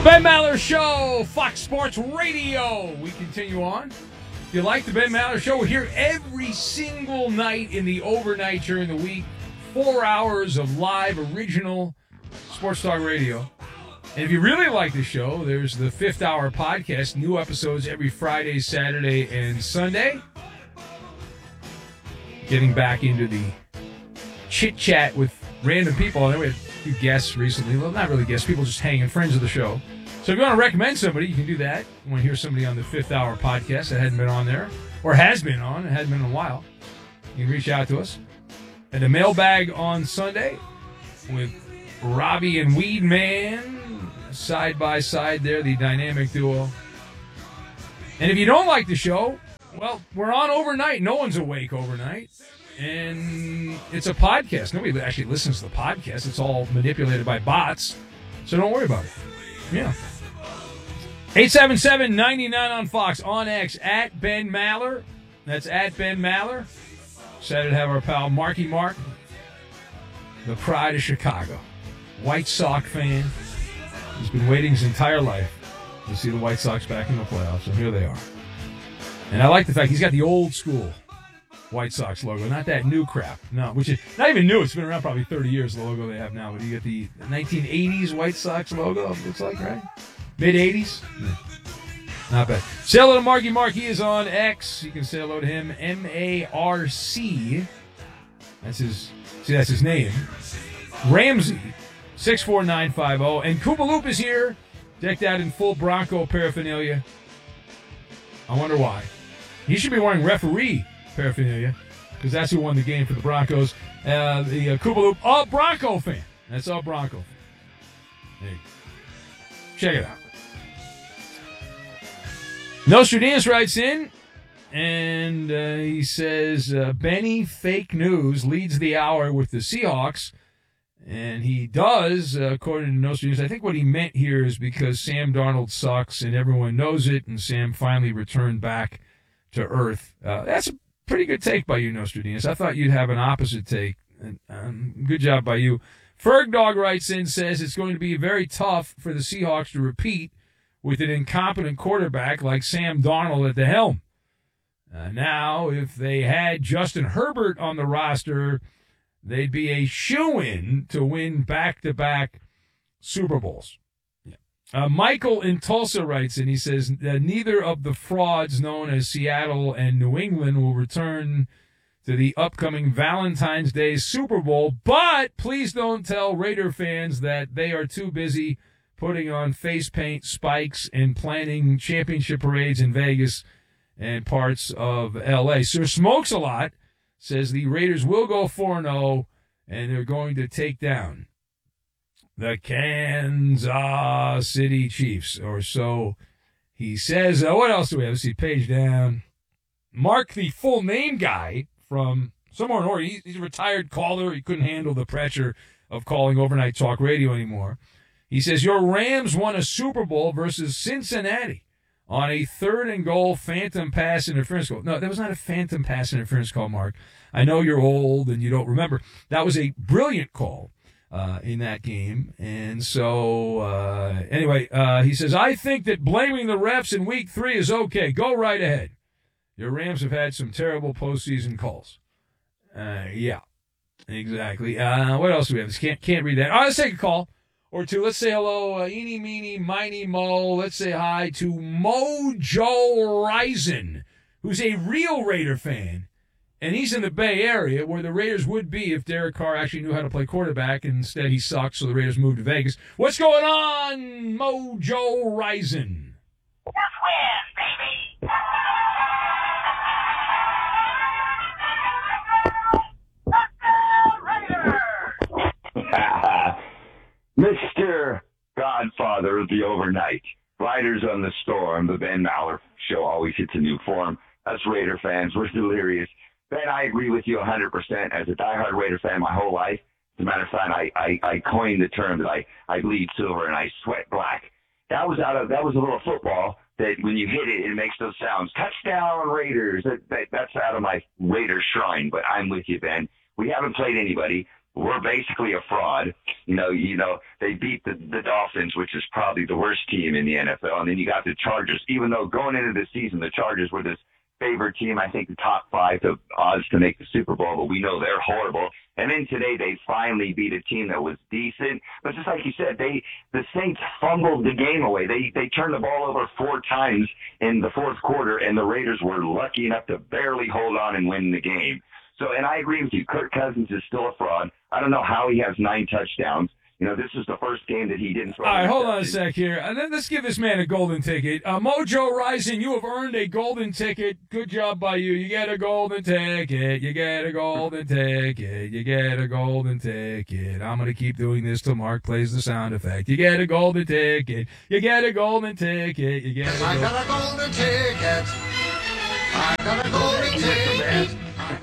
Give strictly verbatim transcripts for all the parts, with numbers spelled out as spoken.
Ben Maller Show, Fox Sports Radio. We continue on. If you like the Ben Maller Show, we're here every single night in the overnight during the week. Four hours of live, original sports talk radio. And if you really like the show, there's the Fifth Hour podcast. New episodes every Friday, Saturday, and Sunday. Getting back into the chit-chat with random people. And we had a few guests recently. Well, not really guests. People just hanging, friends of the show. So if you want to recommend somebody, you can do that. You want to hear somebody on the Fifth Hour podcast that hadn't been on there, or has been on, it hadn't been in a while, you can reach out to us. And the mailbag on Sunday with Robbie and Weed Man, side by side there, the dynamic duo. And if you don't like the show, well, we're on overnight. No one's awake overnight. And it's a podcast. Nobody actually listens to the podcast. It's all manipulated by bots. So don't worry about it. Yeah. eight seven seven, nine nine on Fox, on X, at Ben Maller. That's at Ben Maller. Excited to have our pal Marky Mark, the pride of Chicago. White Sox fan. He's been waiting his entire life to see the White Sox back in the playoffs, and here they are. And I like the fact he's got the old school White Sox logo, not that new crap. No, which is not even new. It's been around probably thirty years, the logo they have now. But you get the nineteen eighties White Sox logo, it looks like, right? mid-eighties? Yeah. Not bad. Say hello to Marky Mark. He is on X. You can say hello to him. M A R C. That's his, see, that's his name. Ramsey. six four nine five zero. And Koopaloop is here, decked out in full Bronco paraphernalia. I wonder why. He should be wearing referee paraphernalia, because that's who won the game for the Broncos. Uh, the uh, Koopaloop, a Bronco fan. That's a Bronco fan. There you go. Check it out. Nostradamus writes in, and uh, he says, uh, Benny Fake News leads the hour with the Seahawks. And he does, uh, according to Nostradamus. I think what he meant here is because Sam Darnold sucks and everyone knows it, and Sam finally returned back to earth. Uh, that's a pretty good take by you, Nostradamus. I thought you'd have an opposite take. Um, good job by you. Ferg Dog writes in, says it's going to be very tough for the Seahawks to repeat with an incompetent quarterback like Sam Darnold at the helm. Uh, now, if they had Justin Herbert on the roster, they'd be a shoo-in to win back-to-back Super Bowls. Yeah. Uh, Michael in Tulsa writes in, he says, neither of the frauds known as Seattle and New England will return to the upcoming Valentine's Day Super Bowl, but please don't tell Raider fans that they are too busy putting on face paint spikes and planning championship parades in Vegas and parts of L A. Sir Smokes a Lot says the Raiders will go four and oh, and they're going to take down the Kansas City Chiefs, or so he says. Uh, what else do we have? Let's see, page down. Mark, the full name guy from somewhere in Oregon, he's a retired caller. He couldn't handle the pressure of calling overnight talk radio anymore. He says, your Rams won a Super Bowl versus Cincinnati on a third and goal phantom pass interference call. No, that was not a phantom pass interference call, Mark. I know you're old and you don't remember. That was a brilliant call uh, in that game. And so, uh, anyway, uh, he says, I think that blaming the refs in week three is okay. Go right ahead. Your Rams have had some terrible postseason calls. Uh, yeah, exactly. Uh, what else do we have? Can't, can't read that. All right, let's take a call or two. Let's say hello, uh, eeny, meeny, miny, mo. Let's say hi to Mojo Rison, who's a real Raider fan, and he's in the Bay Area where the Raiders would be if Derek Carr actually knew how to play quarterback, and instead he sucks, so the Raiders moved to Vegas. What's going on, Mojo Rison? Let's win, baby! Mister Godfather of the overnight, Riders on the Storm, the Ben Maller Show always hits a new form. Us Raider fans, we're delirious. Ben, I agree with you one hundred percent. As a diehard Raider fan my whole life, as a matter of fact, I, I, I coined the term that I, I bleed silver and I sweat black. That was out of that was a little football that when you hit it, it makes those sounds. Touchdown Raiders. That, that, that's out of my Raider shrine, but I'm with you, Ben. We haven't played anybody we're basically a fraud. You know, you know, they beat the, the Dolphins, which is probably the worst team in the N F L. And then you got the Chargers, even though going into the season, the Chargers were this favorite team, I think the top five to odds to make the Super Bowl, but we know they're horrible. And then today they finally beat a team that was decent. But just like you said, they the Saints fumbled the game away. They they turned the ball over four times in the fourth quarter, and the Raiders were lucky enough to barely hold on and win the game. So, and I agree with you. Kirk Cousins is still a fraud. I don't know how he has nine touchdowns. You know, this is the first game that he didn't throw. All right, hold on a sec here. And then let's give this man a golden ticket. Uh, Mojo Rising, you have earned a golden ticket. Good job by you. You get a golden ticket. You get a golden ticket. You get a golden ticket. I'm going to keep doing this till Mark plays the sound effect. You get a golden ticket. You get a golden ticket. You get a golden I got a golden ticket. I got a golden ticket.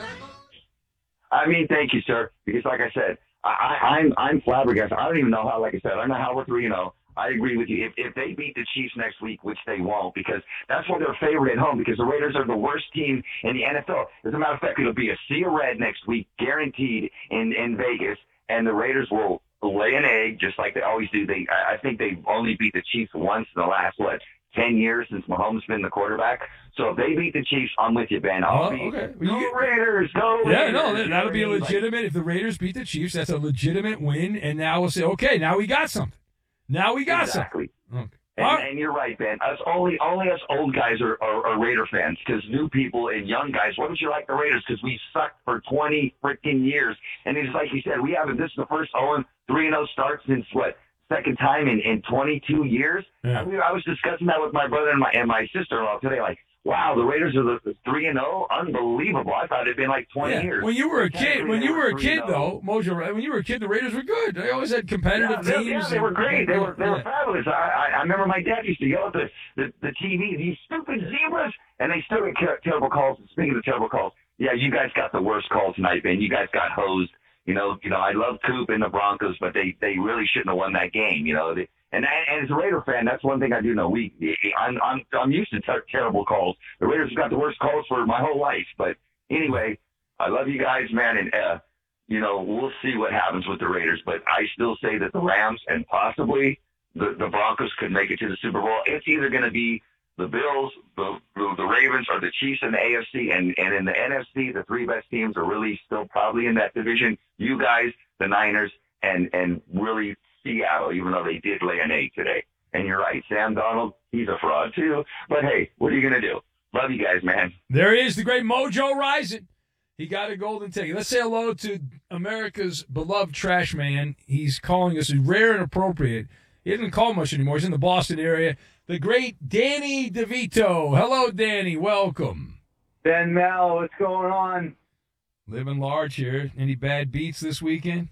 I mean, thank you, sir. Because like I said, I, I'm I'm flabbergasted. I don't even know how. Like I said, I don't know how we're three. You know, I agree with you. If if they beat the Chiefs next week, which they won't, because that's why they're favored at home. Because the Raiders are the worst team in the N F L. As a matter of fact, it'll be a sea of red next week, guaranteed in in Vegas, and the Raiders will lay an egg just like they always do. They I think they've only beat the Chiefs once in the last what ten years since Mahomes been the quarterback. So if they beat the Chiefs, I'm with you, Ben. I'll Oh, be okay. go You get- Raiders, go Yeah, Raiders. no, that- that'll be a Like, legitimate. If the Raiders beat the Chiefs, that's a legitimate win. And now we'll say, okay, now we got something. Now we got exactly. something. Okay. And, All right. and you're right, Ben. Us only only us old guys are, are, are Raider fans, because new people and young guys, why don't you like the Raiders? Because we sucked for twenty freaking years. And it's like you said, we haven't. This is the first oh three and oh start since what? Second time in, in twenty-two years. Yeah. I, mean, I was discussing that with my brother and my and my sister-in-law today. Like, wow, the Raiders are the three and oh, unbelievable. I thought it'd been like twenty Yeah. years. When you were a kid, when you were a kid though, Technically, Mojo, right? When you were a kid, the Raiders were good. They always had competitive Yeah, teams. they, yeah, they were great. They were they were Yeah. fabulous. I, I I remember my dad used to yell at the the, the T V, these stupid zebras, and they still get ter- terrible calls. Speaking of terrible calls, yeah, you guys got the worst call tonight, man. You guys got hosed. You know, you know, I love Coop and the Broncos, but they they really shouldn't have won that game. You know, they, and and as a Raider fan, that's one thing I do know. We I'm I'm I'm used to ter- terrible calls. The Raiders have got the worst calls for my whole life. But anyway, I love you guys, man, and uh, you know, we'll see what happens with the Raiders. But I still say that the Rams and possibly the the Broncos could make it to the Super Bowl. It's either going to be the Bills, the, the the Ravens, or the Chiefs in the A F C, and and in the N F C, the three best teams are really still probably in that division. You guys, the Niners, and and really Seattle, even though they did lay an egg today. And you're right, Sam Donald, he's a fraud too. But hey, what are you gonna do? Love you guys, man. There he is, the great Mojo Rising. He got a golden ticket. Let's say hello to America's beloved trash man. He's calling us rare and appropriate. He doesn't call much anymore. He's in the Boston area. The great Danny DeVito. Hello, Danny. Welcome. Ben Mel, what's going on? Living large here. Any bad beats this weekend?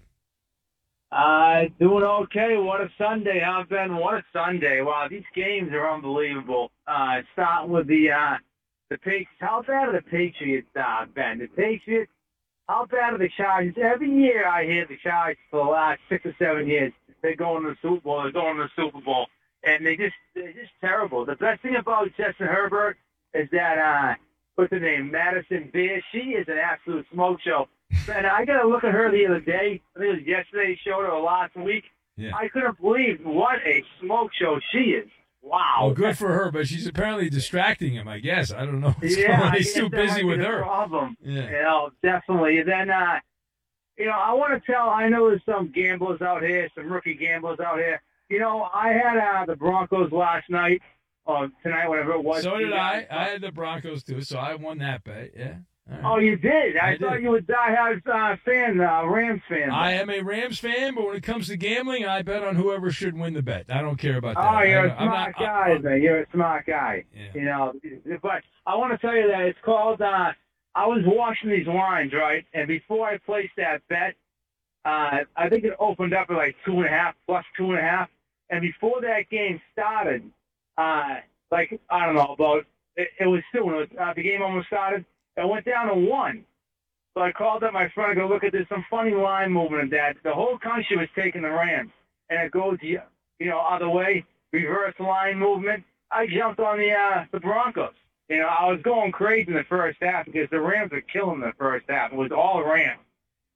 Uh, doing okay. What a Sunday, huh, Ben? What a Sunday. Wow, these games are unbelievable. Uh, starting with the, uh, the Patriots. How bad are the Patriots, uh, Ben? The Patriots, how bad are the Chargers? Every year I hear the Chargers for the last six or seven years. They're going to the Super Bowl. They're going to the Super Bowl. And they just, they're just terrible. The best thing about Justin Herbert is that, uh, what's her name, Madison Beer, she is an absolute smoke show. And I got to look at her the other day. I think it was yesterday's show or last week. Yeah. I couldn't believe what a smoke show she is. Wow. Well, good for her, but she's apparently distracting him, I guess. I don't know what's Yeah, going on. I He's guess too that busy might with be the her. Problem. Yeah. You know, definitely. And then, uh, you know, I want to tell, I know there's some gamblers out here, some rookie gamblers out here. You know, I had uh, the Broncos last night, or tonight, whatever it was. So did The, I. uh, I had the Broncos, too, so I won that bet. Yeah. All right. Oh, you did? I, I thought did. you were a diehard uh, fan, uh, Rams fan. I am a Rams fan, but when it comes to gambling, I bet on whoever should win the bet. I don't care about that. Oh, you're I, a I'm smart not- guy, I- man. You're a smart guy. Yeah. You know, but I want to tell you that it's called, uh, I was watching these lines, right? And before I placed that bet, uh, I think it opened up at like two and a half, plus two and a half. And before that game started, uh, like, I don't know, about, it, it was still, when it was, uh, the game almost started, it went down to one. So I called up my friend and go, look at this, some funny line movement of that. The whole country was taking the Rams. And it goes, you know, other way, reverse line movement. I jumped on the uh, the Broncos. You know, I was going crazy in the first half because the Rams were killing the first half. It was all Rams.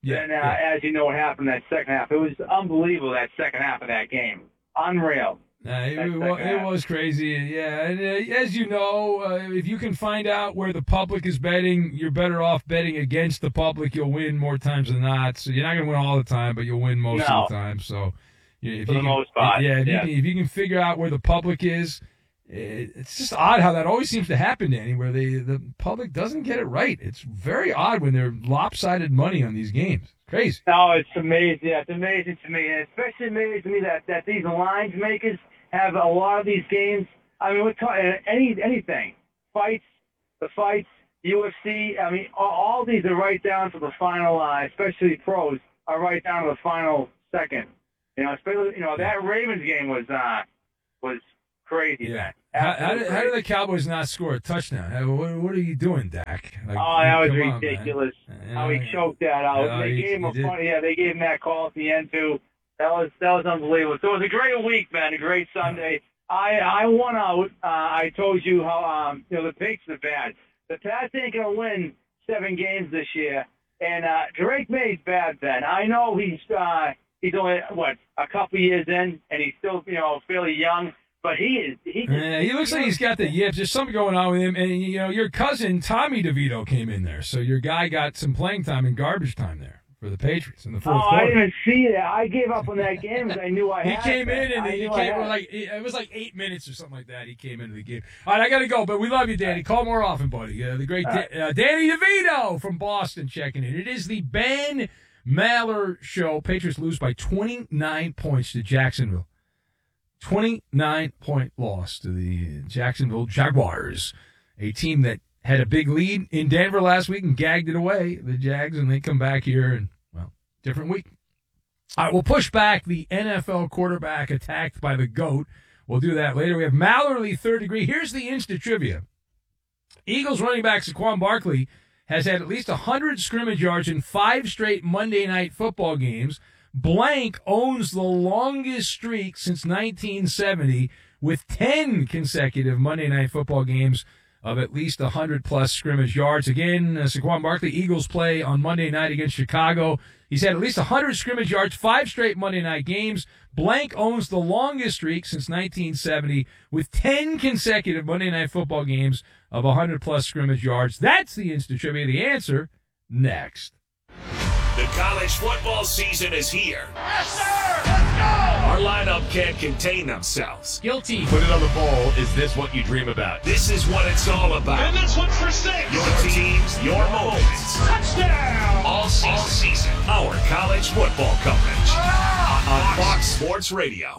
Yeah, then, uh, yeah. as you know, what happened that second half. It was unbelievable, that second half of that game. Unreal. Nah, it, That it, second wa- it half. was crazy. Yeah, and uh, as you know, uh, if you can find out where the public is betting, you're better off betting against the public. You'll win more times than not. So you're not going to win all the time, but you'll win most No. of the time. So yeah, if For you the can, most part, yeah, if, yeah. You can, if you can figure out where the public is, it, it's just odd how that always seems to happen, Danny, where they, the public doesn't get it right. It's very odd when they're lopsided money on these games. Crazy. No, it's amazing. Yeah, it's amazing to me, and especially amazing to me that, that these lines makers have a lot of these games. I mean, we're talking any anything, fights, the fights, U F C. I mean, all, all these are right down to the final. Uh, especially pros are right down to the final second. You know, especially you know that Ravens game was uh, was crazy. Yeah. man. How, how, Absolutely did, how did crazy. the Cowboys not score a touchdown? How- What, what are you doing, Dak? Like, Oh, that was come on, man. ridiculous. You How know, he choked that out. Yeah, they he- gave him he a did. funny, yeah, they gave him that call at the end too. That was that was unbelievable. So it was a great week, man. A great Sunday. I I won out. Uh, I told you how um you know the Patriots are bad. The Pats ain't gonna win seven games this year. And uh, Drake May's bad, Ben. I know he's uh, he's only what a couple years in, and he's still you know fairly young. But he is he. Just, Yeah, he looks like he's got the yips. There's something going on with him. And, you know, your cousin, Tommy DeVito, came in there. So your guy got some playing time in garbage time there for the Patriots in the Oh, fourth I quarter. didn't even see that. I gave up on that game because I knew I He had came that. in and I he knew I came had for like it was like eight minutes or something like that. He came into the game. All right, I got to go, but we love you, Danny. Call more often, buddy. Uh, the great All Da- uh, Danny DeVito from Boston checking in. It is the Ben Maller Show. Patriots lose by twenty-nine points to Jacksonville. twenty-nine point loss to the Jacksonville Jaguars, a team that had a big lead in Denver last week and gagged it away, the Jags, and they come back here and, well, different week. All right, we'll push back the N F L quarterback attacked by the GOAT. We'll do that later. We have Mallory, third degree. Here's the Insta trivia. Eagles running back Saquon Barkley has had at least one hundred scrimmage yards in five straight Monday Night Football games. Blank owns the longest streak since nineteen seventy with ten consecutive Monday Night Football games of at least one hundred plus scrimmage yards. Again, uh, Saquon Barkley, Eagles play on Monday night against Chicago. He's had at least one hundred scrimmage yards, five straight Monday night games. Blank owns the longest streak since nineteen seventy with ten consecutive Monday Night Football games of one hundred plus scrimmage yards. That's the instant trivia. The answer next. The college football season is here. Yes, sir! Let's go! Our lineup can't contain themselves. Guilty. Put it on the bowl. Is this what you dream about? This is what it's all about. And this one's for six! Your teams, your moments. Touchdown! All season. All season. Our college football coverage. On Fox Sports Radio.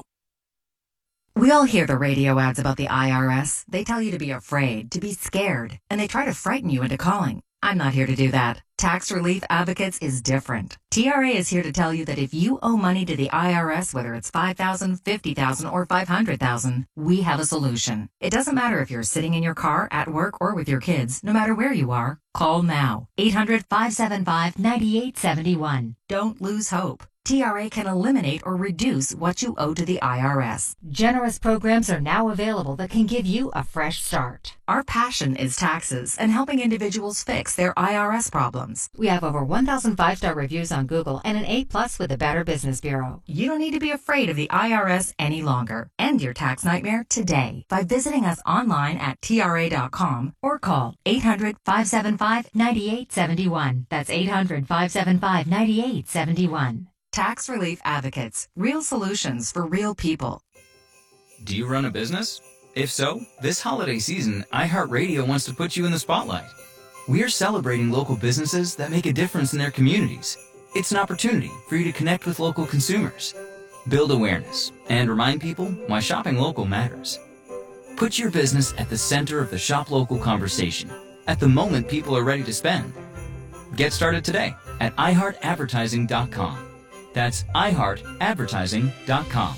We all hear the radio ads about the I R S. They tell you to be afraid, to be scared, and they try to frighten you into calling. I'm not here to do that. Tax Relief Advocates is different. T R A is here to tell you that if you owe money to the I R S, whether it's five thousand dollars, fifty thousand dollars, or five hundred thousand dollars, we have a solution. It doesn't matter if you're sitting in your car, at work, or with your kids. No matter where you are, call now. eight hundred, five seven five, nine eight seven one. Don't lose hope. T R A can eliminate or reduce what you owe to the I R S. Generous programs are now available that can give you a fresh start. Our passion is taxes and helping individuals fix their I R S problems. We have over one thousand five-star reviews on Google and an A plus with the Better Business Bureau. You don't need to be afraid of the I R S any longer. End your tax nightmare today by visiting us online at T R A dot com or call eight hundred, five seven five, nine eight seven one. That's eight hundred, five seven five, nine eight seven one. Tax Relief Advocates. Real solutions for real people. Do you run a business? If so, this holiday season, iHeartRadio wants to put you in the spotlight. We are celebrating local businesses that make a difference in their communities. It's an opportunity for you to connect with local consumers, build awareness, and remind people why shopping local matters. Put your business at the center of the shop local conversation at the moment people are ready to spend. Get started today at i heart advertising dot com. That's i heart advertising dot com.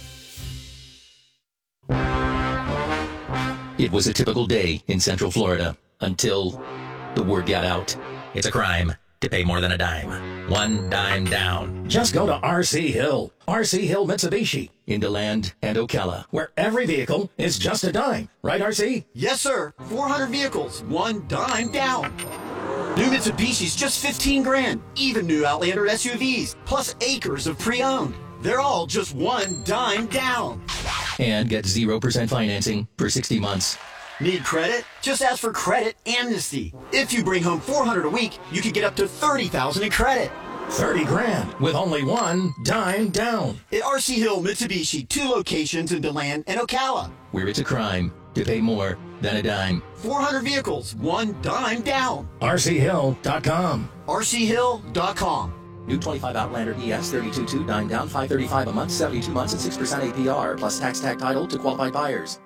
It was a typical day in Central Florida until the word got out. It's a crime to pay more than a dime. One dime down. Just go to R C Hill. R C Hill Mitsubishi in DeLand and Ocala, where every vehicle is just a dime. Right, R C? Yes, sir. four hundred vehicles, one dime down. New Mitsubishi's just fifteen grand. Even new Outlander S U Vs, plus acres of pre-owned. They're all just one dime down. And get zero percent financing for sixty months. Need credit? Just ask for Credit Amnesty. If you bring home four hundred a week, you could get up to thirty thousand in credit. thirty grand with only one dime down. At R C Hill Mitsubishi, two locations in DeLand and Ocala. Where it's a crime to pay more than a dime. four hundred vehicles, one dime down. R C hill dot com. R C hill dot com. New twenty-five Outlander E S thirty-two two, dime down, five thirty-five a month, seventy-two months at six percent A P R, plus tax tag title to qualified buyers.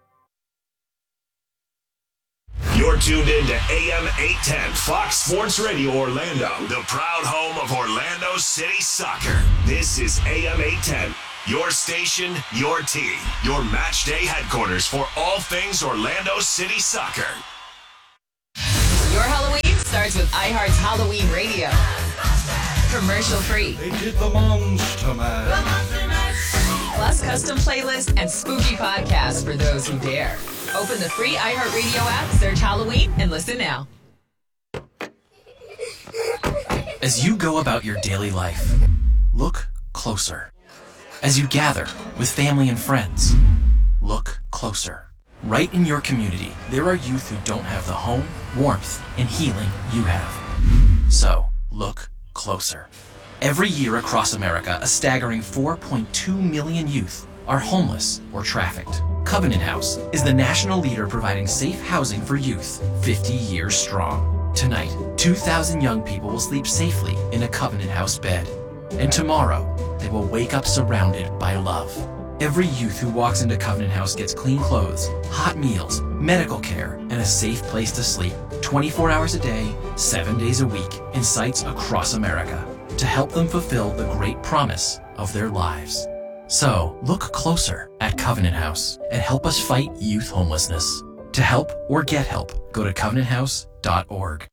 You're tuned in to A M eight ten Fox Sports Radio Orlando, the proud home of Orlando City Soccer. This is A M eight ten, your station, your team, your match day headquarters for all things Orlando City Soccer. Your Halloween starts with iHeart's Halloween Radio. Commercial free. They did the Monster Mash. Plus custom playlists and spooky podcasts for those who dare. Open the free iHeartRadio app, search Halloween, and listen now. As you go about your daily life, look closer. As you gather with family and friends, look closer. Right in your community, there are youth who don't have the home, warmth, and healing you have. So, look closer. Every year across America, a staggering four point two million youth are homeless or trafficked. Covenant House is the national leader providing safe housing for youth, fifty years strong. Tonight, two thousand young people will sleep safely in a Covenant House bed. And tomorrow, they will wake up surrounded by love. Every youth who walks into Covenant House gets clean clothes, hot meals, medical care, and a safe place to sleep twenty-four hours a day, seven days a week in sites across America to help them fulfill the great promise of their lives. So, look closer at Covenant House and help us fight youth homelessness. To help or get help, go to covenant house dot org.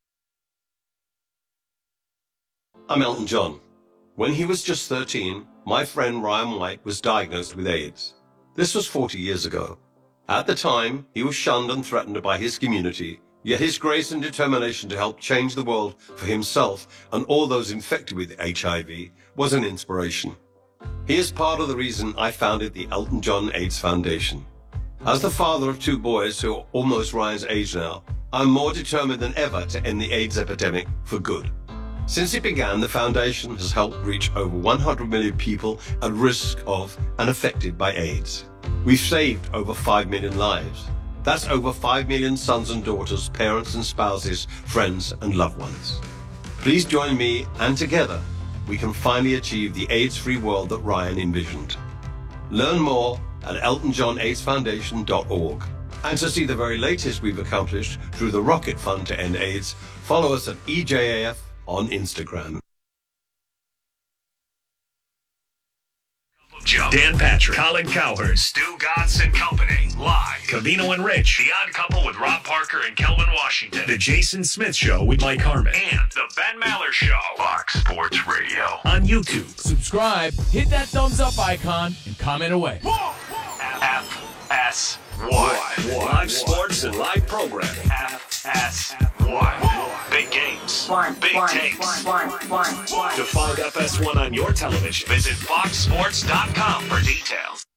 I'm Elton John. When he was just thirteen, my friend Ryan White was diagnosed with AIDS. This was forty years ago. At the time, he was shunned and threatened by his community, yet his grace and determination to help change the world for himself and all those infected with H I V was an inspiration. He is part of the reason I founded the Elton John AIDS Foundation. As the father of two boys who are almost Ryan's age now, I'm more determined than ever to end the AIDS epidemic for good. Since it began, the foundation has helped reach over one hundred million people at risk of and affected by AIDS. We've saved over five million lives. That's over five million sons and daughters, parents and spouses, friends and loved ones. Please join me, and together, we can finally achieve the AIDS-free world that Ryan envisioned. Learn more at elton john aids foundation dot org. And to see the very latest we've accomplished through the Rocket Fund to End AIDS, follow us at E J A F on Instagram. Joe, Dan Patrick, Colin Cowherd, Stu Gotts and Company, live. Cavino and Rich, The Odd Couple with Rob Parker and Kelvin Washington, The Jason Smith Show with Mike Harmon, and The Ben Maller Show, Fox Sports Radio, on YouTube. Subscribe, hit that thumbs up icon, and comment away. F S one. Live sports and live programming. F S one. Big games. One, Big one, takes. one, one, one, one. To find F S one on your television, visit fox sports dot com for details.